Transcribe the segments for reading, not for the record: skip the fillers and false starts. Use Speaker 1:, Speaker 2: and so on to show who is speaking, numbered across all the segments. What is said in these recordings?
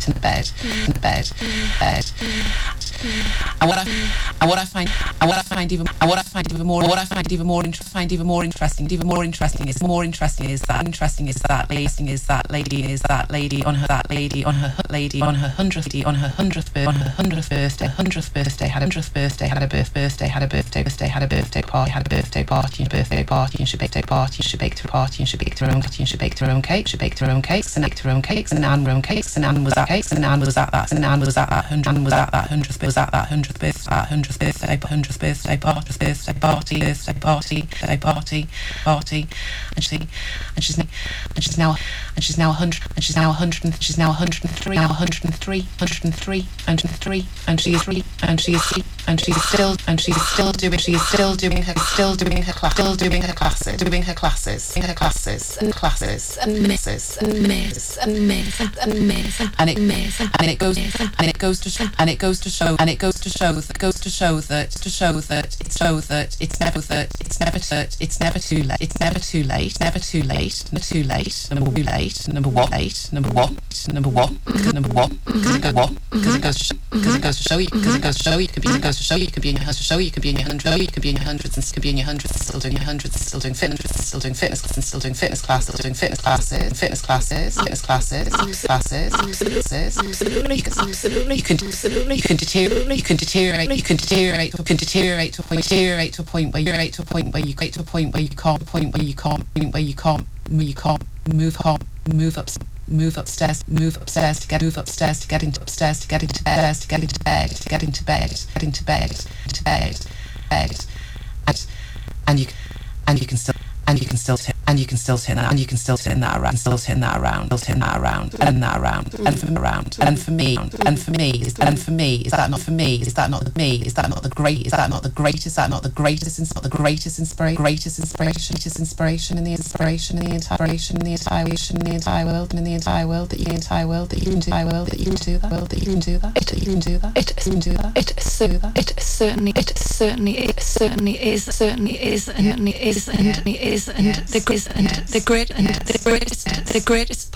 Speaker 1: to bed, bed. And what I find even more interesting is that lady on her 100th birthday had a birthday party, and she baked her own cakes, and Anne was at that 100th birthday party, and she's now 100, and she's now 103, and she's still doing her classes, and it goes to show that it's never too late. Number one, because it goes to show you could be in your hundreds and still doing fitness classes. Absolutely. You can deteriorate to a point where you can't move upstairs to get into bed, and you can still turn that around, and for me is that not the greatest inspiration in the entire world that you can do that. It certainly is, and the greatest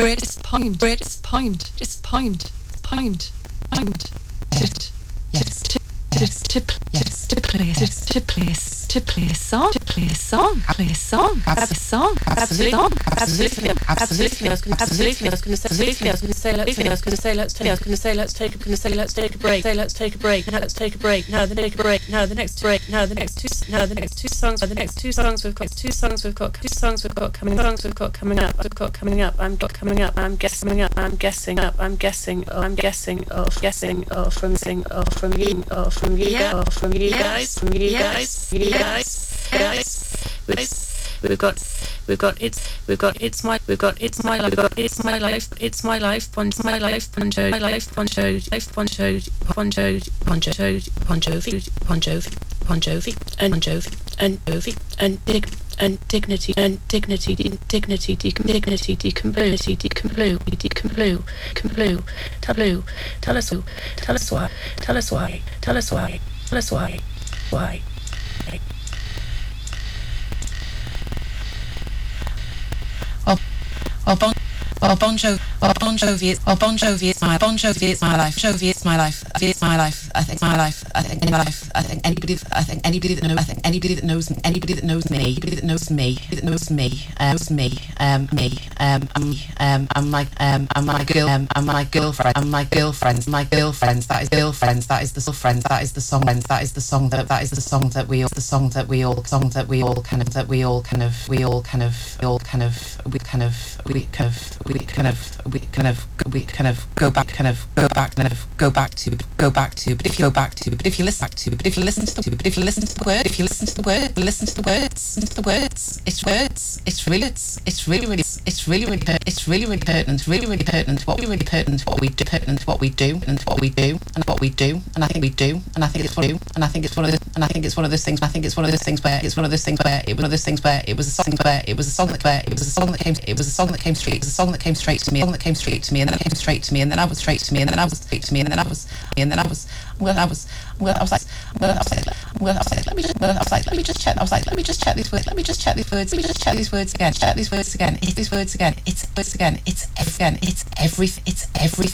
Speaker 1: to play a song. Absolutely. I was going to say let's take a break. Now the next two songs we've got coming up. I'm guessing from you guys. We've got it's my life Bon Jovi and dignity taboo. Tell us why. Bon Jovi is my life. I think anybody that knows me. I'm my girlfriends. That is the song that we go back to. But if you listen to the words, it's really pertinent. What we do, and I think it's one of those things where it was a song that came straight to me, and then I was like, let me just check these words again. It's